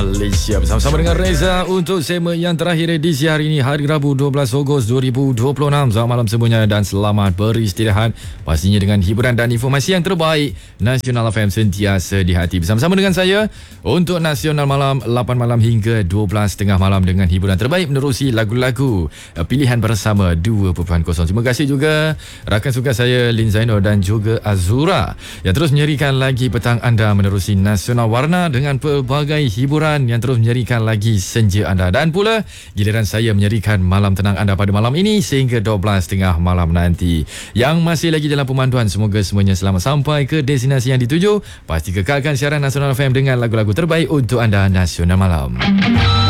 Malaysia bersama-sama dengan Reza untuk segmen yang terakhir edisi hari ini, hari Rabu 12 Ogos 2026. Selamat malam semuanya dan selamat beristirahat, pastinya dengan hiburan dan informasi yang terbaik. Nasional FM sentiasa di hati, bersama-sama dengan saya untuk Nasional Malam 8 malam hingga 12.30 malam dengan hiburan terbaik menerusi lagu-lagu pilihan bersama 2.0. Terima kasih juga rakan suka saya Lin Zaino dan juga Azura yang terus menyerikan lagi petang anda menerusi Nasional Warna dengan pelbagai hiburan yang terus menyerikan lagi senja anda, dan pula giliran saya menyerikan malam tenang anda pada malam ini sehingga 12.30 malam nanti. Yang masih lagi dalam pemanduan, semoga semuanya selamat sampai ke destinasi yang dituju. Pasti kekalkan siaran Nasional FM dengan lagu-lagu terbaik untuk anda Nasional Malam.